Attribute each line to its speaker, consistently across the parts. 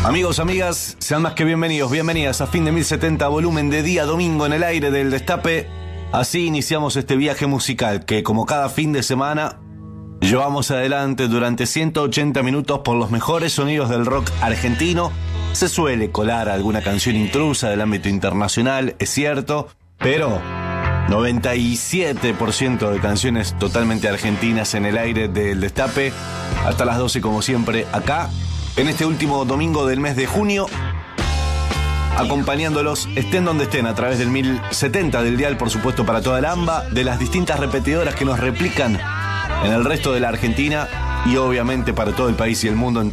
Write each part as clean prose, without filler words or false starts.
Speaker 1: Amigos, amigas, sean más que bienvenidos, bienvenidas a Fin de 1070, volumen de día domingo en el aire del Destape. Así iniciamos este viaje musical que, como cada fin de semana, llevamos adelante durante 180 minutos por los mejores sonidos del rock argentino. Se suele colar alguna canción intrusa del ámbito internacional, es cierto, pero 97% de canciones totalmente argentinas en el aire del Destape. Hasta las 12, como siempre, acá, en este último domingo del mes de junio, acompañándolos, estén donde estén, a través del 1070 del dial, por supuesto, para toda la AMBA, de las distintas repetidoras que nos replican en el resto de la Argentina y obviamente para todo el país y el mundo en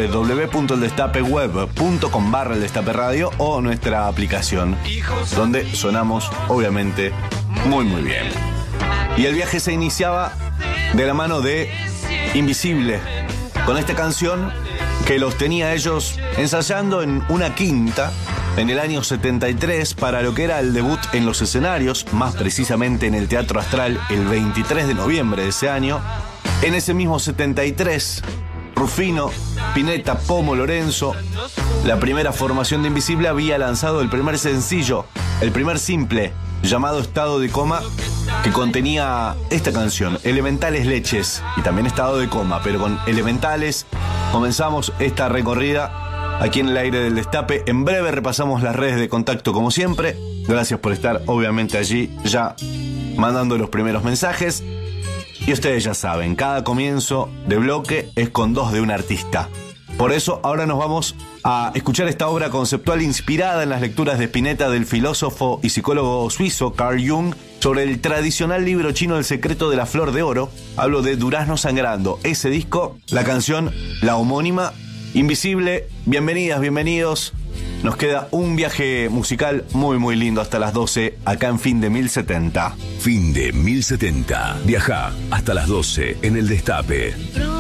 Speaker 1: www.eldestapeweb.com/El Destape Radio o nuestra aplicación, donde sonamos obviamente muy bien. Y el viaje se iniciaba de la mano de Invisible, con esta canción que los tenía ellos ensayando en una quinta en el año 73 para lo que era el debut en los escenarios, más precisamente en el Teatro Astral el 23 de noviembre de ese año. En ese mismo 73, Rufino, Spinetta, Pomo, Lorenzo, la primera formación de Invisible, había lanzado el primer sencillo, el primer simple, llamado Estado de Coma, que contenía esta canción, Elementales Leches, y también Estado de Coma, pero con Elementales comenzamos esta recorrida aquí en el aire del Destape. En breve repasamos las redes de contacto como siempre. Gracias por estar obviamente allí ya mandando los primeros mensajes. Y ustedes ya saben, cada comienzo de bloque es con dos de un artista. Por eso ahora nos vamos a escuchar esta obra conceptual inspirada en las lecturas de Spinetta del filósofo y psicólogo suizo Carl Jung sobre el tradicional libro chino El secreto de la flor de oro. Hablo de Durazno sangrando, ese disco, la canción, la homónima, Invisible. Bienvenidas, bienvenidos. Nos queda un viaje musical muy lindo hasta las 12 acá en Fin de 1070.
Speaker 2: Fin de 1070. Viaja hasta las 12 en el Destape.